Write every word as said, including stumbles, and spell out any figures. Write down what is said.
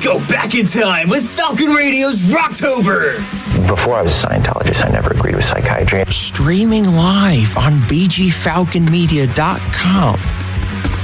Go back in time with Falcon Radio's Rocktober. Before I was a Scientologist, I never agreed with psychiatry. Streaming live on b g falcon media dot com.